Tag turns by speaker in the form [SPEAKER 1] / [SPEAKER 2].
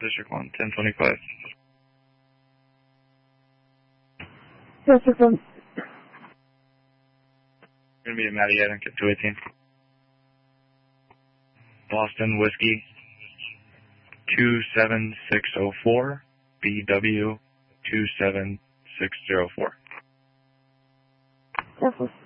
[SPEAKER 1] District 1, 1025.
[SPEAKER 2] District 1.
[SPEAKER 1] Going to be a Matty Ed and get 218. Boston Whiskey 27604, BW 27604.
[SPEAKER 2] Careful.